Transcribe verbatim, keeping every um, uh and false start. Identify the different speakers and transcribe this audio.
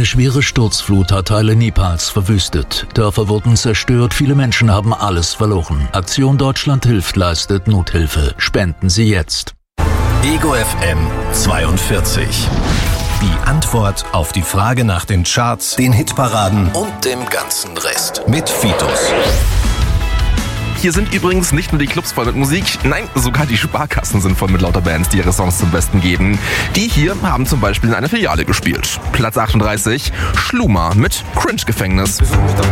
Speaker 1: Eine schwere Sturzflut hat Teile Nepals verwüstet. Dörfer wurden zerstört, viele Menschen haben alles verloren. Aktion Deutschland hilft leistet Nothilfe. Spenden Sie jetzt.
Speaker 2: Ego F M zweiundvierzig. Die Antwort auf die Frage nach den Charts, den Hitparaden und dem ganzen Rest. Mit Fitus.
Speaker 3: Hier sind übrigens nicht nur die Clubs voll mit Musik, nein, sogar die Sparkassen sind voll mit lauter Bands, die ihre Songs zum Besten geben. Die hier haben zum Beispiel in einer Filiale gespielt. Platz achtunddreißig, Schluma mit Cringe Gefängnis.